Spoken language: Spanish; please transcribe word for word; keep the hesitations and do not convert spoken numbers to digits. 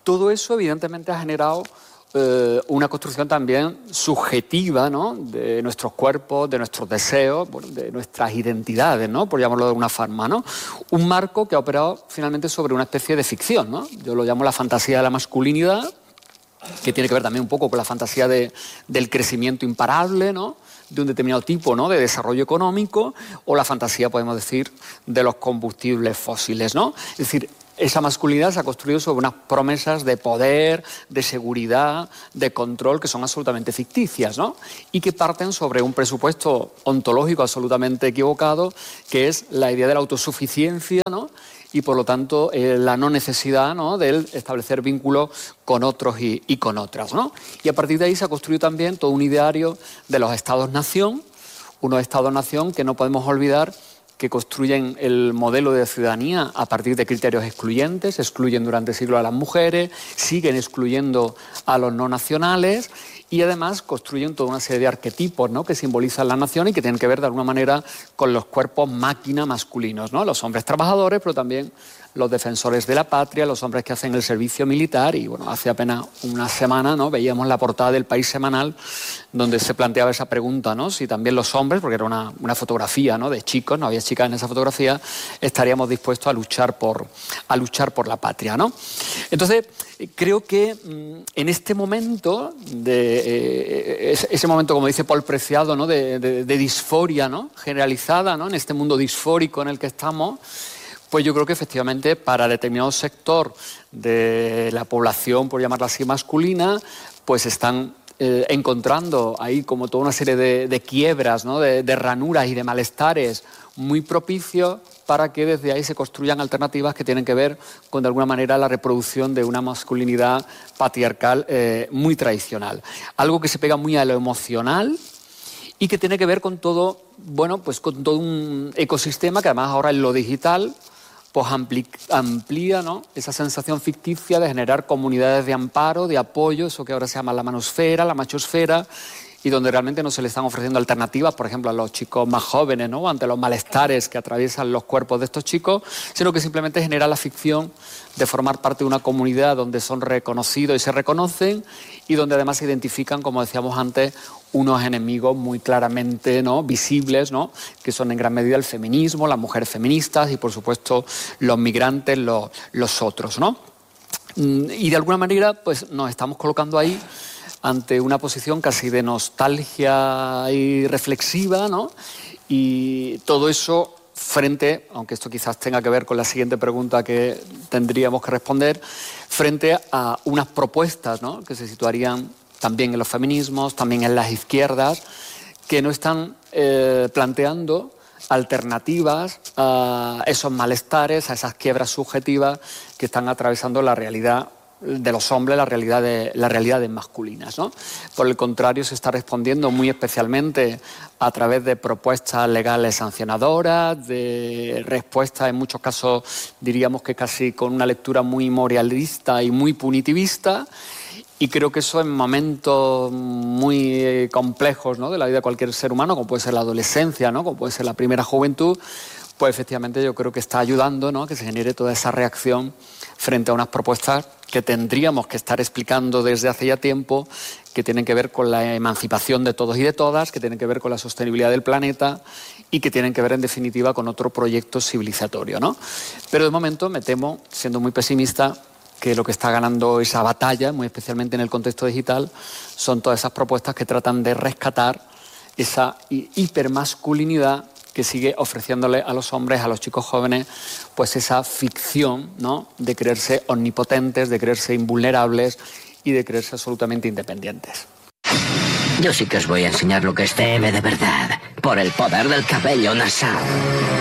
todo eso evidentemente ha generado eh, una construcción también subjetiva, ¿no?, de nuestros cuerpos, de nuestros deseos, bueno, de nuestras identidades, ¿no?, por llamarlo de alguna forma, ¿no? Un marco que ha operado finalmente sobre una especie de ficción, ¿no? Yo lo llamo la fantasía de la masculinidad, que tiene que ver también un poco con la fantasía de, del crecimiento imparable, ¿no?, de un determinado tipo, ¿no?, de desarrollo económico, o la fantasía, podemos decir, de los combustibles fósiles, ¿no? Es decir, esa masculinidad se ha construido sobre unas promesas de poder, de seguridad, de control, que son absolutamente ficticias, ¿no? Y que parten sobre un presupuesto ontológico absolutamente equivocado, que es la idea de la autosuficiencia, ¿no?, y por lo tanto eh, la no necesidad, ¿no?, de establecer vínculos con otros y, y con otras, ¿no? Y a partir de ahí se ha construido también todo un ideario de los estados-nación, unos estados-nación que no podemos olvidar que construyen el modelo de ciudadanía a partir de criterios excluyentes, excluyen durante siglos a las mujeres, siguen excluyendo a los no nacionales y además construyen toda una serie de arquetipos, ¿no?, que simbolizan la nación y que tienen que ver de alguna manera con los cuerpos máquina masculinos, ¿no? Los hombres trabajadores, pero también los defensores de la patria, los hombres que hacen el servicio militar. Y bueno, hace apenas una semana, ¿no?, veíamos la portada del País Semanal donde se planteaba esa pregunta, ¿no?, si también los hombres, porque era una, una fotografía, ¿no?, de chicos, no había chicas en esa fotografía, estaríamos dispuestos a luchar por, a luchar por la patria, ¿no? Entonces, creo que mmm, en este momento, de, eh, ese, ese momento, como dice Paul Preciado, ¿no?, de, de, de disforia, ¿no?, generalizada, ¿no?, en este mundo disfórico en el que estamos, pues yo creo que efectivamente para determinado sector de la población, por llamarla así, masculina, pues están eh, encontrando ahí como toda una serie de, de quiebras, ¿no?, de, de ranuras y de malestares muy propicios para que desde ahí se construyan alternativas que tienen que ver con, de alguna manera, la reproducción de una masculinidad patriarcal eh, muy tradicional. Algo que se pega muy a lo emocional y que tiene que ver con todo, bueno, pues con todo un ecosistema que además ahora en lo digital pues amplía, ¿no?, esa sensación ficticia de generar comunidades de amparo, de apoyo, eso que ahora se llama la manosfera, la machosfera, y donde realmente no se le están ofreciendo alternativas, por ejemplo, a los chicos más jóvenes, ¿no?, ante los malestares que atraviesan los cuerpos de estos chicos, sino que simplemente genera la ficción de formar parte de una comunidad donde son reconocidos y se reconocen y donde además se identifican, como decíamos antes, unos enemigos muy claramente, ¿no?, visibles, ¿no?, que son en gran medida el feminismo, las mujeres feministas y, por supuesto, los migrantes, los, los otros, ¿no? Y de alguna manera, pues nos estamos colocando ahí ante una posición casi de nostalgia y reflexiva, ¿no? Y todo eso frente, aunque esto quizás tenga que ver con la siguiente pregunta que tendríamos que responder, frente a unas propuestas, ¿no?, que se situarían también en los feminismos, también en las izquierdas, que no están eh, planteando alternativas a esos malestares, a esas quiebras subjetivas que están atravesando la realidad de los hombres, la realidad de, las realidades masculinas, ¿no? Por el contrario, se está respondiendo muy especialmente a través de propuestas legales sancionadoras, de respuestas en muchos casos, diríamos que casi con una lectura muy moralista y muy punitivista. Y creo que eso en momentos muy complejos, ¿no?, de la vida de cualquier ser humano, como puede ser la adolescencia, ¿no?, como puede ser la primera juventud, pues efectivamente yo creo que está ayudando, ¿no?, a que se genere toda esa reacción frente a unas propuestas que tendríamos que estar explicando desde hace ya tiempo, que tienen que ver con la emancipación de todos y de todas, que tienen que ver con la sostenibilidad del planeta y que tienen que ver, en definitiva, con otro proyecto civilizatorio, ¿no? Pero de momento me temo, siendo muy pesimista, que lo que está ganando esa batalla, muy especialmente en el contexto digital, son todas esas propuestas que tratan de rescatar esa hipermasculinidad que sigue ofreciéndole a los hombres, a los chicos jóvenes, pues esa ficción, ¿no?, de creerse omnipotentes, de creerse invulnerables y de creerse absolutamente independientes. Yo sí que os voy a enseñar lo que es C M de verdad, por el poder del cabello nasal.